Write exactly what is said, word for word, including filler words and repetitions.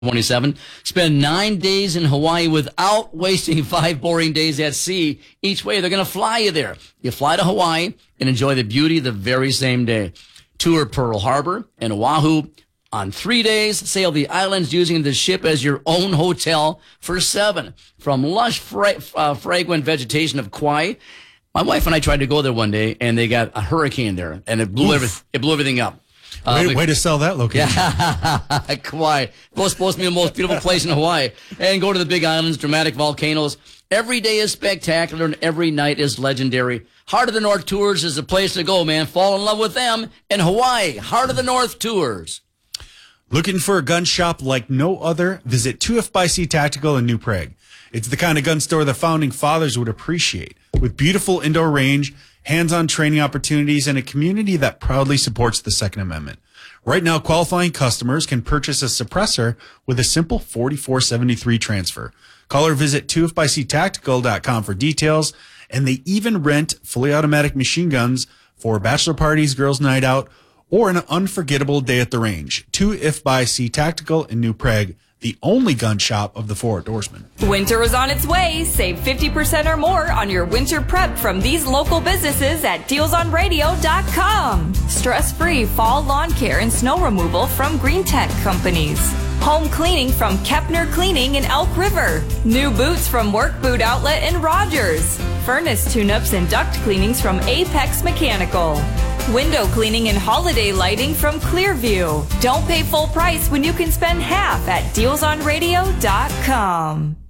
twenty-seven. Spend nine days in Hawaii without wasting five boring days at sea. Each way, they're going to fly you there. You fly to Hawaii and enjoy the beauty the very same day. Tour Pearl Harbor and Oahu on three days. Sail the islands using the ship as your own hotel for seven. From lush, fra- uh, fragrant vegetation of Kauai. My wife and I tried to go there one day, and they got a hurricane there, and it blew, every, it blew everything up. Way, uh, way to sell that location. Yeah, Kauai. It's supposed to be the most beautiful place in Hawaii. And go to the Big Islands, dramatic volcanoes. Every day is spectacular, and every night is legendary. Heart of the North Tours is the place to go, man. Fall in love with them in Hawaii. Heart of the North Tours. Looking for a gun shop like no other? Visit two F by C Tactical in New Prague. It's the kind of gun store the founding fathers would appreciate, with beautiful indoor range, hands-on training opportunities, and a community that proudly supports the Second Amendment. Right now, qualifying customers can purchase a suppressor with a simple forty-four seventy-three transfer. Call or visit two F by C tactical dot com for details, and they even rent fully automatic machine guns for bachelor parties, girls' night out, or an unforgettable day at the range. two F by C Tactical in New Prague, the only gun shop of the four outdoorsmen. Winter is on its way. Save fifty percent or more on your winter prep from these local businesses at deals on radio dot com. Stress-free fall lawn care and snow removal from Green Tech Companies. Home cleaning from Kepner Cleaning in Elk River. New boots from Work Boot Outlet in Rogers. Furnace tune-ups and duct cleanings from Apex Mechanical. Window cleaning and holiday lighting from Clearview. Don't pay full price when you can spend half at deals on radio dot com.